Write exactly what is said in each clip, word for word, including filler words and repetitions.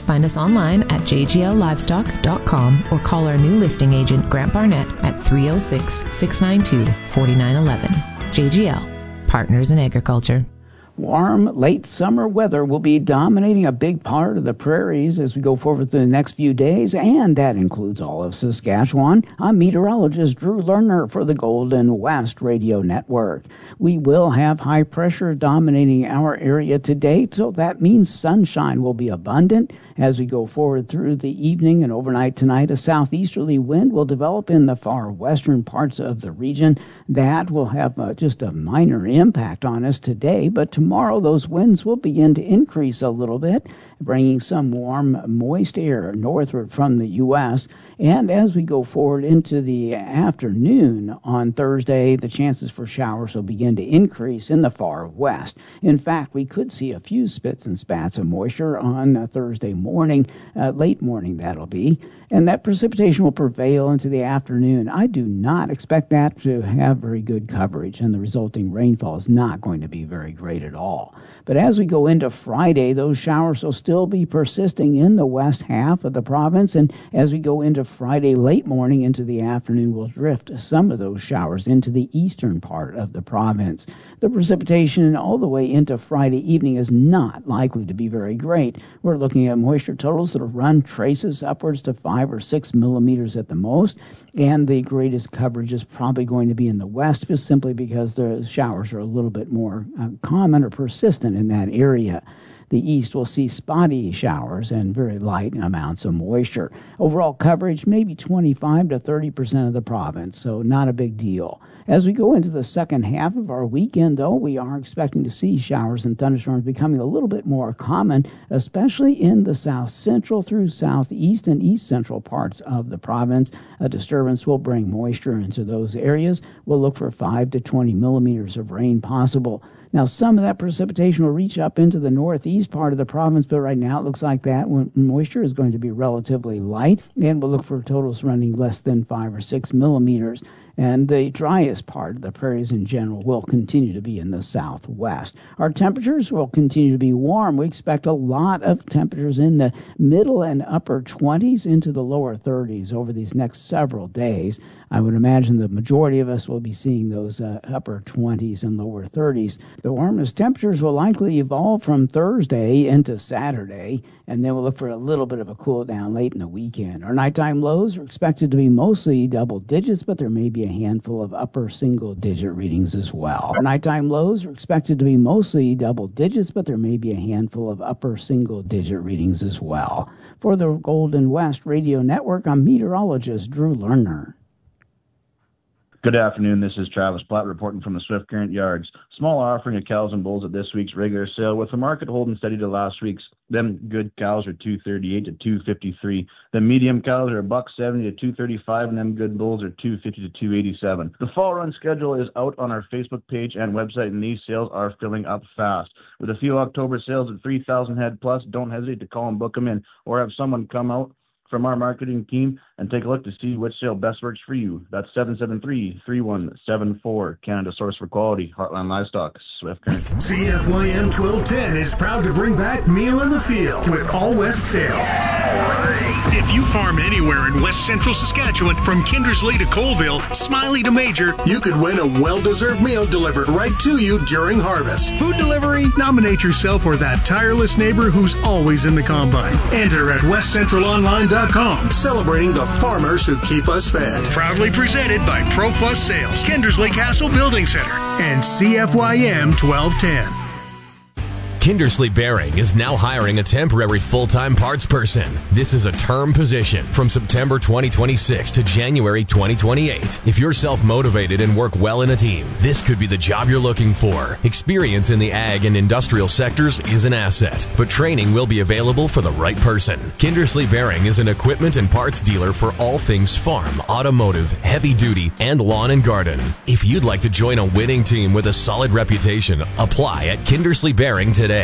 Find us online at j g l livestock dot com or call our new listing agent, Grant Barnett, at three oh six, six nine two, four nine one one. J G L, Partners in Agriculture. Warm, late summer weather will be dominating a big part of the prairies as we go forward through the next few days, and that includes all of Saskatchewan. I'm meteorologist Drew Lerner for the Golden West Radio Network. We will have high pressure dominating our area today, so that means sunshine will be abundant. As we go forward through the evening and overnight tonight, a southeasterly wind will develop in the far western parts of the region. That will have uh, just a minor impact on us today, but tomorrow those winds will begin to increase a little bit, bringing some warm, moist air northward from the U S. And as we go forward into the afternoon on Thursday, the chances for showers will begin to increase in the far west. In fact, we could see a few spits and spats of moisture on uh, Thursday morning, uh, late morning that'll be, and that precipitation will prevail into the afternoon. I do not expect that to have very good coverage, and the resulting rainfall is not going to be very great at all. But as we go into Friday, those showers will still be persisting in the west half of the province, and as we go into Friday late morning into the afternoon, we'll drift some of those showers into the eastern part of the province. The precipitation all the way into Friday evening is not likely to be very great. We're looking at moisture totals that will run traces upwards to five or six millimeters at the most, and the greatest coverage is probably going to be in the west, just simply because the showers are a little bit more uh, common or persistent in that area. The east will see spotty showers and very light amounts of moisture. Overall coverage, maybe twenty-five to thirty percent of the province, so not a big deal. As we go into the second half of our weekend, though, we are expecting to see showers and thunderstorms becoming a little bit more common, especially in the south central through southeast and east central parts of the province. A disturbance will bring moisture into those areas. We'll look for five to twenty millimeters of rain possible. Now, some of that precipitation will reach up into the northeast part of the province, but right now it looks like that moisture is going to be relatively light, and we'll look for totals running less than five or six millimeters. And the driest part of the prairies in general will continue to be in the southwest. Our temperatures will continue to be warm. We expect a lot of temperatures in the middle and upper twenties into the lower thirties over these next several days. I would imagine the majority of us will be seeing those uh, upper twenties and lower thirties. The warmest temperatures will likely evolve from Thursday into Saturday, and then we'll look for a little bit of a cool down late in the weekend. Our nighttime lows are expected to be mostly double digits, but there may be a handful of upper single-digit readings as well. Our nighttime lows are expected to be mostly double digits, but there may be a handful of upper single-digit readings as well. For the Golden West Radio Network, I'm meteorologist Drew Lerner. Good afternoon. This is Travis Platt reporting from the Swift Current Yards. Small offering of cows and bulls at this week's regular sale, with the market holding steady to last week's. Them good cows are two thirty-eight to two fifty-three. The medium cows are one seventy to two thirty-five, and them good bulls are two fifty to two eighty-seven. The fall run schedule is out on our Facebook page and website, and these sales are filling up fast. With a few October sales at three thousand head plus, don't hesitate to call and book them in, or have someone come out from our marketing team and take a look to see which sale best works for you. That's seven seven three, three one seven four. Canada Source for Quality, Heartland Livestock, Swift Current. C F Y M twelve ten is proud to bring back Meal in the Field with All West sales. If you farm anywhere in West Central Saskatchewan, from Kindersley to Colville, Smiley to Major, you could win a well-deserved meal delivered right to you during harvest. Food delivery? Nominate yourself or that tireless neighbor who's always in the combine. Enter at west central online dot com, celebrating the farmers who keep us fed. Proudly presented by Pro Plus Sales, Kindersley Castle Building Center, and C F Y M twelve ten. Kindersley Bearing is now hiring a temporary full-time parts person. This is a term position from September twenty twenty-six to January twenty twenty-eight. If you're self-motivated and work well in a team, this could be the job you're looking for. Experience in the ag and industrial sectors is an asset, but training will be available for the right person. Kindersley Bearing is an equipment and parts dealer for all things farm, automotive, heavy duty, and lawn and garden. If you'd like to join a winning team with a solid reputation, apply at Kindersley Bearing today.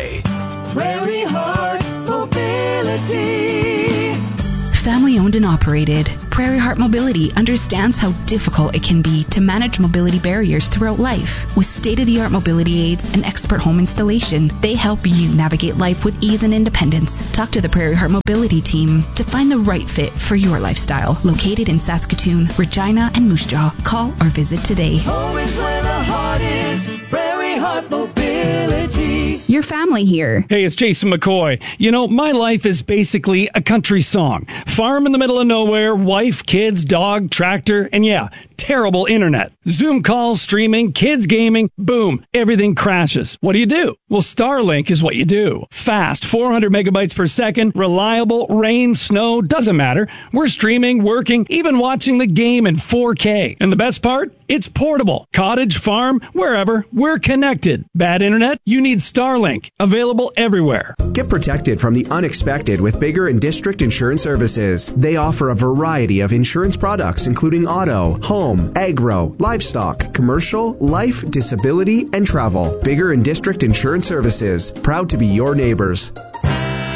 Prairie Heart Mobility. Family owned and operated, Prairie Heart Mobility understands how difficult it can be to manage mobility barriers throughout life. With state-of-the-art mobility aids and expert home installation, they help you navigate life with ease and independence. Talk to the Prairie Heart Mobility team to find the right fit for your lifestyle. Located in Saskatoon, Regina, and Moose Jaw. Call or visit today. Home is where the heart is. Prairie Heart Mobility. Your family here. Hey, it's Jason McCoy. You know, my life is basically a country song. Farm in the middle of nowhere, wife, kids, dog, tractor, and yeah, terrible internet. Zoom calls, streaming, kids gaming, boom, everything crashes. What do you do? Well, Starlink is what you do. Fast, four hundred megabytes per second, reliable, rain, snow, doesn't matter. We're streaming, working, even watching the game in four K. And the best part? It's portable. Cottage, farm, wherever, we're connected. Bad internet? You need Starlink. Available everywhere. Get protected from the unexpected with Bigger and District Insurance Services. They offer a variety of insurance products, including auto, home, agro, livestock, commercial, life, disability, and travel. Bigger and District Insurance Services. Proud to be your neighbors.